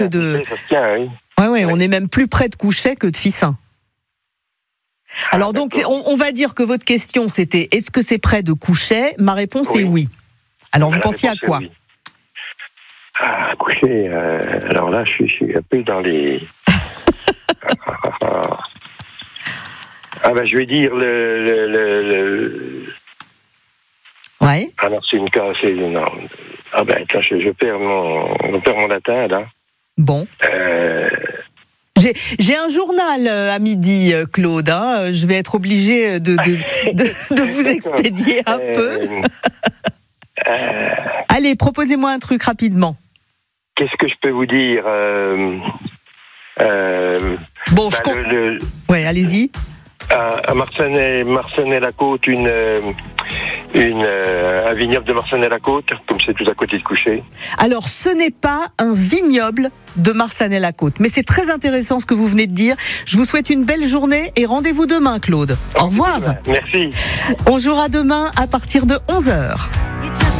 que de... Ça se tient, oui. Ouais, on est même plus près de Couchet que de Fissin. Alors donc, on va dire que votre question c'était, est-ce que c'est près de Couchet ? Ma réponse est oui. Alors vous pensiez à quoi ? Oui. Ah, Couchet, alors là, je suis un peu dans les... je vais dire Ouais. Alors c'est une case, non. Je perds mon latin là. Bon. J'ai un journal à midi, Claude. Je vais être obligée de vous expédier un peu. Allez, proposez-moi un truc rapidement. Qu'est-ce que je peux vous dire Ouais, allez-y. À Marcenay-la-Côte, un vignoble de Marcenay-la-Côte, comme c'est tout à côté de Couchet. Alors, ce n'est pas un vignoble de Marcenay-la-Côte, mais c'est très intéressant ce que vous venez de dire. Je vous souhaite une belle journée et rendez-vous demain, Claude. Au revoir. Merci. On jouera demain à partir de 11h.